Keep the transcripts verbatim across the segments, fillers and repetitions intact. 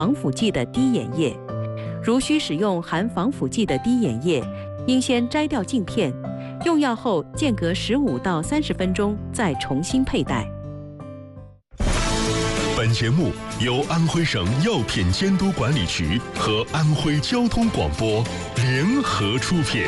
防腐剂的滴眼液。如需使用含防腐剂的滴眼液，应先摘掉镜片，用药后间隔十五到三十分钟再重新佩戴。 本节目由安徽省药品监督管理局和安徽交通广播联合出品。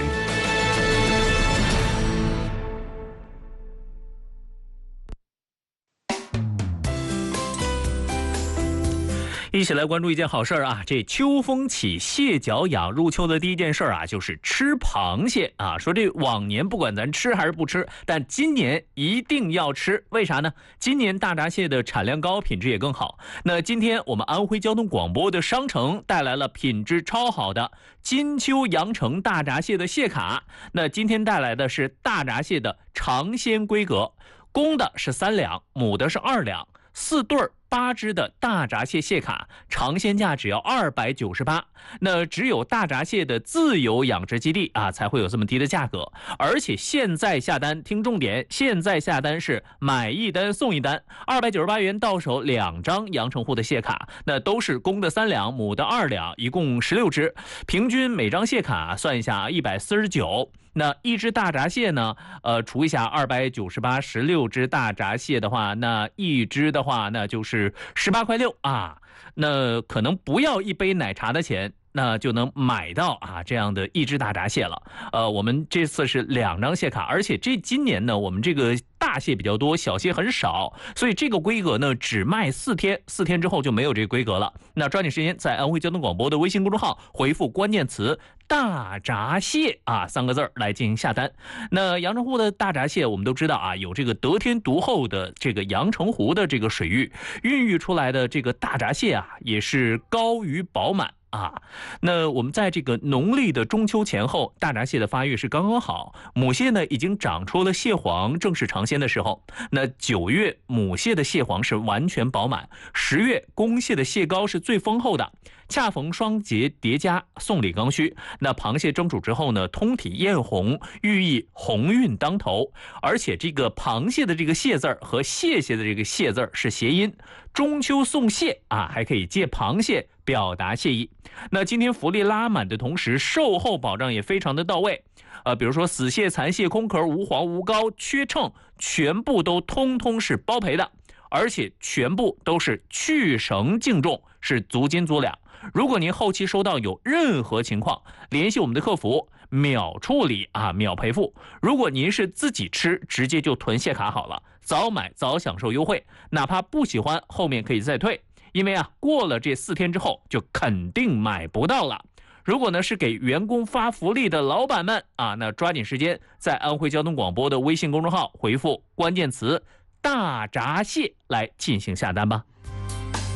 一起来关注一件好事啊！这秋风起，蟹脚痒，入秋的第一件事啊，就是吃螃蟹啊。说这往年不管咱吃还是不吃，但今年一定要吃，为啥呢？今年大闸蟹的产量高，品质也更好。那今天我们安徽交通广播的商城带来了品质超好的金秋阳城大闸蟹的蟹卡。那今天带来的是大闸蟹的尝鲜规格，公的是三两，母的是二两，四对儿。八只的大闸蟹蟹卡，尝鲜价只要二百九十八。那只有大闸蟹的自有养殖基地啊，才会有这么低的价格。而且现在下单，听重点，现在下单是买一单送一单，二百九十八元到手两张阳澄湖的蟹卡，那都是公的三两，母的二两，一共十六只，平均每张蟹卡算一下一百四十九。那一只大闸蟹呢？呃，除一下二百九十八，十六只大闸蟹的话，那一只的话，那就是十八块六啊。那可能不要一杯奶茶的钱，那就能买到啊这样的一只大闸蟹了。呃，我们这次是两张蟹卡，而且这今年呢，我们这个大蟹比较多，小蟹很少，所以这个规格呢只卖四天，四天之后就没有这个规格了。那抓紧时间在安徽交通广播的微信公众号回复关键词大闸蟹啊三个字来进行下单。那阳澄湖的大闸蟹我们都知道啊，有这个得天独厚的这个阳澄湖的这个水域，孕育出来的这个大闸蟹啊也是高于饱满啊。那我们在这个农历的中秋前后，大闸蟹的发育是刚刚好，母蟹呢已经长出了蟹黄，正是尝鲜的时候。那九月母蟹的蟹黄是完全饱满，十月公蟹的蟹膏是最丰厚的，恰逢双节叠加，送礼刚需。那螃蟹蒸煮之后呢，通体艳红，寓意鸿运当头。而且这个螃蟹的这个蟹字和蟹蟹的这个蟹字是谐音，中秋送蟹啊，还可以借螃蟹表达谢意。那今天福利拉满的同时，售后保障也非常的到位。呃，比如说死蟹、残蟹、空壳、无黄、无膏、缺秤，全部都通通是包赔的，而且全部都是去绳净重，是足斤足两。如果您后期收到有任何情况，联系我们的客服，秒处理啊，秒赔付。如果您是自己吃，直接就囤蟹卡好了，早买早享受优惠，哪怕不喜欢，后面可以再退。因为啊，过了这四天之后，就肯定买不到了。如果呢是给员工发福利的老板们啊，那抓紧时间在安徽交通广播的微信公众号回复关键词大闸蟹来进行下单吧。